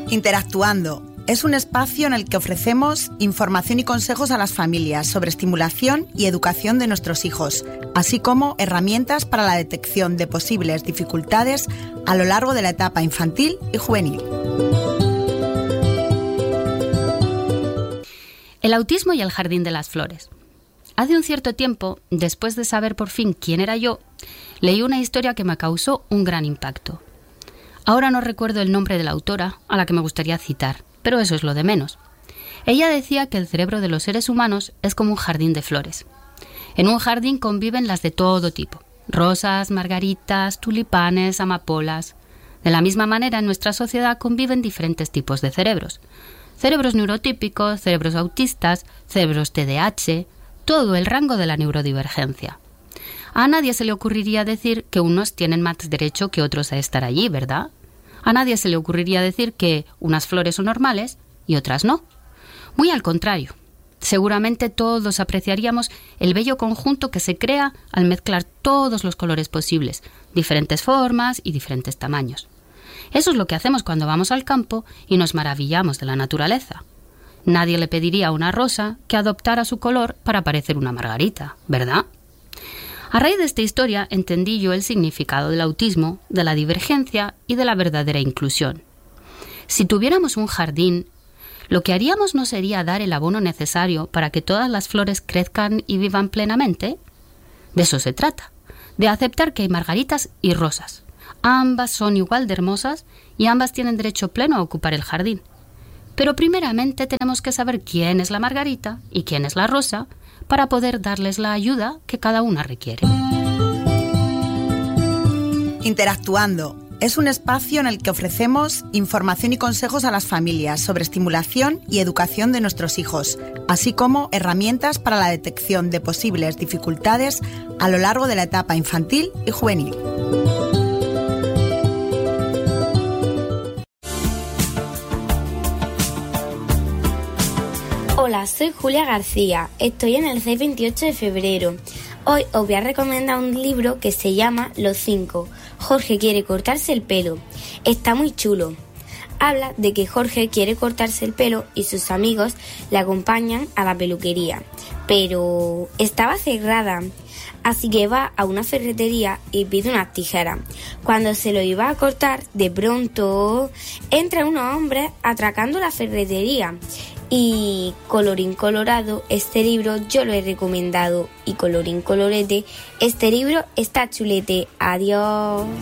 Interactuando es un espacio en el que ofrecemos información y consejos a las familias sobre estimulación y educación de nuestros hijos, así como herramientas para la detección de posibles dificultades a lo largo de la etapa infantil y juvenil. El autismo y el jardín de las flores. Hace un cierto tiempo, después de saber por fin quién era yo, leí una historia que me causó un gran impacto. Ahora no recuerdo el nombre de la autora, a la que me gustaría citar, pero eso es lo de menos. Ella decía que el cerebro de los seres humanos es como un jardín de flores. En un jardín conviven las de todo tipo: rosas, margaritas, tulipanes, amapolas. De la misma manera, en nuestra sociedad conviven diferentes tipos de cerebros. Cerebros neurotípicos, cerebros autistas, cerebros TDAH, todo el rango de la neurodivergencia. A nadie se le ocurriría decir que unos tienen más derecho que otros a estar allí, ¿verdad? A nadie se le ocurriría decir que unas flores son normales y otras no. Muy al contrario. Seguramente todos apreciaríamos el bello conjunto que se crea al mezclar todos los colores posibles, diferentes formas y diferentes tamaños. Eso es lo que hacemos cuando vamos al campo y nos maravillamos de la naturaleza. Nadie le pediría a una rosa que adoptara su color para parecer una margarita, ¿verdad? A raíz de esta historia entendí yo el significado del autismo, de la divergencia y de la verdadera inclusión. Si tuviéramos un jardín, lo que haríamos no sería dar el abono necesario para que todas las flores crezcan y vivan plenamente. De eso se trata, de aceptar que hay margaritas y rosas. Ambas son igual de hermosas y ambas tienen derecho pleno a ocupar el jardín. Pero primeramente tenemos que saber quién es la margarita y quién es la rosa para poder darles la ayuda que cada una requiere. Interactuando es un espacio en el que ofrecemos información y consejos a las familias sobre estimulación y educación de nuestros hijos, así como herramientas para la detección de posibles dificultades a lo largo de la etapa infantil y juvenil. Hola, soy Julia García, estoy en el CEIP 28 de febrero. Hoy os voy a recomendar un libro que se llama Los 5. Jorge quiere cortarse el pelo. Está muy chulo. Habla de que Jorge quiere cortarse el pelo y sus amigos le acompañan a la peluquería, pero estaba cerrada. Así que va a una ferretería y pide unas tijeras. Cuando se lo iba a cortar, de pronto entran unos hombres atracando la ferretería. Y colorín colorado, este libro yo lo he recomendado. Y colorín colorete, este libro está chulete. Adiós.